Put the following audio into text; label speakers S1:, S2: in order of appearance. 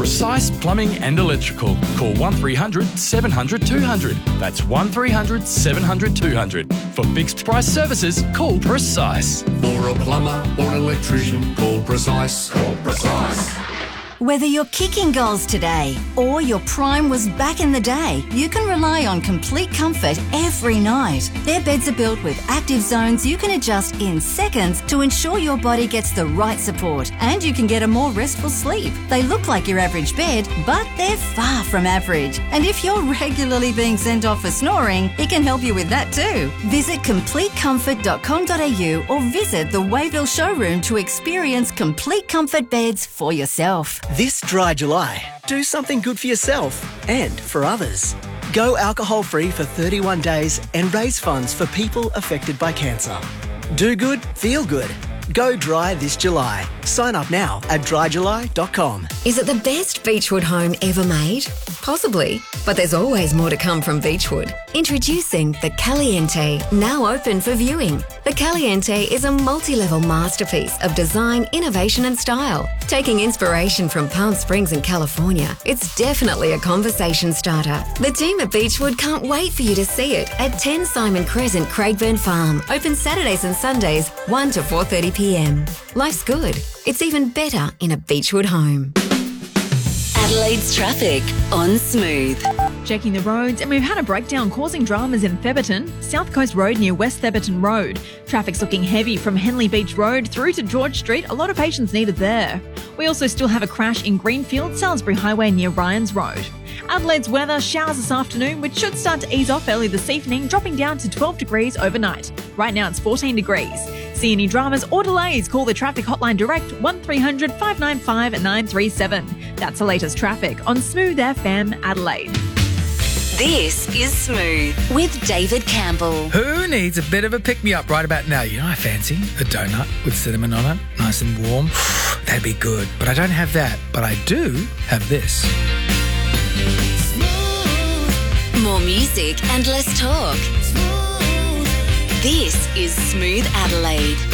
S1: Precise Plumbing and Electrical. Call 1300 700 200. That's 1300 700 200. For fixed price services, call Precise.
S2: For a plumber or an electrician, call Precise. Call Precise.
S3: Whether you're kicking goals today or your prime was back in the day, you can rely on complete comfort every night. Their beds are built with active zones you can adjust in seconds to ensure your body gets the right support and you can get a more restful sleep. They look like your average bed, but they're far from average. And if you're regularly being sent off for snoring, it can help you with that too. Visit CompleteComfort.com.au or visit the Wayville showroom to experience complete comfort beds for yourself.
S4: This dry July, do something good for yourself and for others. Go alcohol-free for 31 days and raise funds for people affected by cancer. Do good, feel good. Go dry this July. Sign up now at dryjuly.com.
S5: Is it the best Beechwood home ever made? Possibly, but there's always more to come from Beechwood. Introducing the Caliente, now open for viewing. The Caliente is a multi-level masterpiece of design, innovation and style. Taking inspiration from Palm Springs in California, it's definitely a conversation starter. The team at Beechwood can't wait for you to see it at 10 Simon Crescent, Craigburn Farm. Open Saturdays and Sundays, 1 to 4:30 p.m. Life's good. It's even better in a Beechwood home.
S6: Adelaide's traffic on Smooth.
S7: Checking the roads, and we've had a breakdown causing dramas in Theberton, South Coast Road near West Theberton Road. Traffic's looking heavy from Henley Beach Road through to George Street. A lot of patience needed there. We also still have a crash in Greenfield, Salisbury Highway near Ryans Road. Adelaide's weather, showers this afternoon, which should start to ease off early this evening, dropping down to 12 degrees overnight. Right now it's 14 degrees. See any dramas or delays, call the traffic hotline direct 1300 595 937. That's the latest traffic on Smooth FM Adelaide.
S6: This is Smooth with David Campbell.
S8: Who needs a bit of a pick-me-up right about now? You know, I fancy a donut with cinnamon on it, nice and warm. That'd be good. But I don't have that. But I do have this.
S6: More music and less talk. This is Smooth Adelaide.